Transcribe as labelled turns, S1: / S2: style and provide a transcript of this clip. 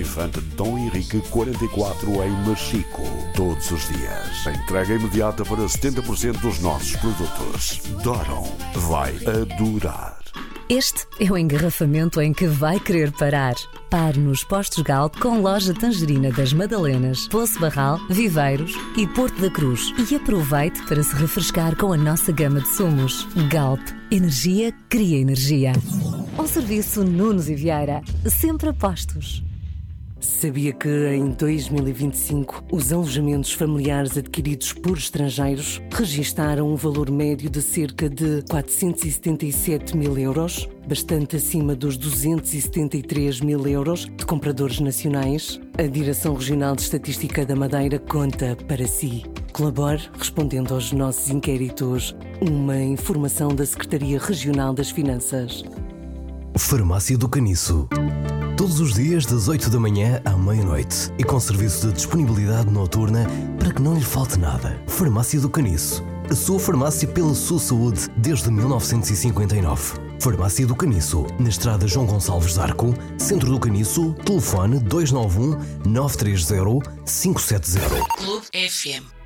S1: Infante Dom Henrique 44 em Machico. Todos os dias. Entrega imediata para 70% dos nossos produtos. Doron vai adorar.
S2: Este é o engarrafamento em que vai querer parar. Pare nos Postos Galp com loja Tangerina das Madalenas, Poço Barral, Viveiros e Porto da Cruz. E aproveite para se refrescar com a nossa gama de sumos. Galp. Energia cria energia. Um serviço Nunes e Vieira. Sempre a postos.
S3: Sabia que em 2025 os alojamentos familiares adquiridos por estrangeiros registaram um valor médio de cerca de 477 mil euros, bastante acima dos 273 mil euros de compradores nacionais? A Direção Regional de Estatística da Madeira conta para si. Colabore respondendo aos nossos inquéritos. Uma informação da Secretaria Regional das Finanças.
S4: Farmácia do Caniço. Todos os dias das 8 da manhã à meia-noite e com serviço de disponibilidade noturna para que não lhe falte nada. Farmácia do Caniço. A sua farmácia pela sua saúde desde 1959. Farmácia do Caniço. Na estrada João Gonçalves de Arco, Centro do Caniço. Telefone 291 930 570.
S5: Clube FM.